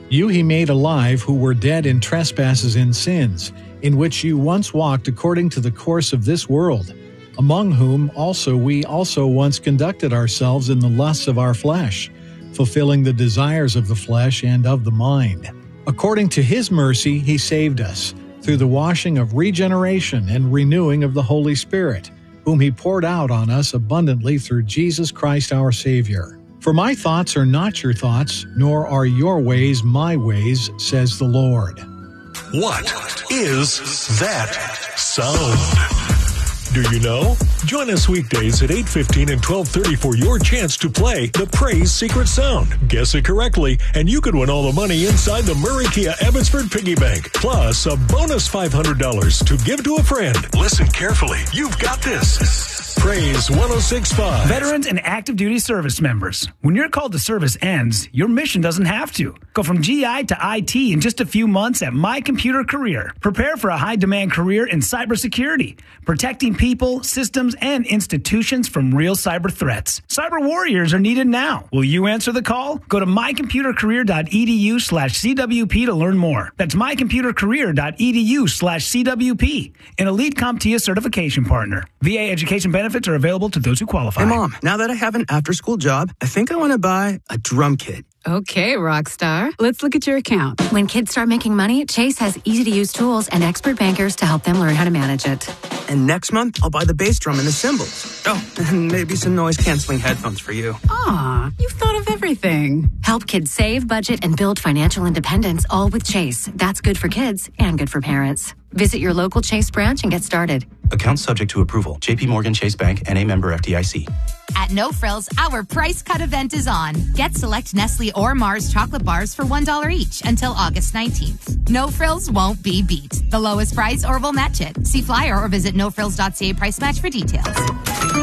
You he made alive who were dead in trespasses and sins, in which you once walked according to the course of this world, among whom also we also once conducted ourselves in the lusts of our flesh, fulfilling the desires of the flesh and of the mind. According to his mercy he saved us, through the washing of regeneration and renewing of the Holy Spirit, whom he poured out on us abundantly through Jesus Christ our Savior. For my thoughts are not your thoughts, nor are your ways my ways, says the Lord. What is that sound? Do you know? Join us weekdays at 8:15 and 12:30 for your chance to play the Praise Secret Sound. Guess it correctly, and you could win all the money inside the Murray Kia Abbotsford Piggy Bank, plus a bonus $500 to give to a friend. Listen carefully. You've got this. Praise 106.5. Veterans and active duty service members. When your call to service ends, your mission doesn't have to. Go from GI to IT in just a few months at My Computer Career. Prepare for a high-demand career in cybersecurity, protecting people, systems, and institutions from real cyber threats. Cyber warriors are needed now. Will you answer the call? Go to mycomputercareer.edu/CWP to learn more. That's mycomputercareer.edu/CWP, an elite CompTIA certification partner. VA education benefits are available to those who qualify. Hey, Mom, now that I have an after-school job, I think I want to buy a drum kit. Okay, Rockstar. Let's look at your account. When kids start making money, Chase has easy-to-use tools and expert bankers to help them learn how to manage it. And next month, I'll buy the bass drum and the cymbals. Oh, and maybe some noise-canceling headphones for you. Aw, you've thought of everything. Help kids save, budget, and build financial independence, all with Chase. That's good for kids and good for parents. Visit your local Chase branch and get started. Account subject to approval. J.P. Morgan Chase Bank, N.A. member FDIC. At No Frills, our price cut event is on. Get select Nestle or Mars chocolate bars for $1 each until August 19th. No Frills won't be beat. The lowest price or we'll match it. See flyer or visit nofrills.ca price match for details.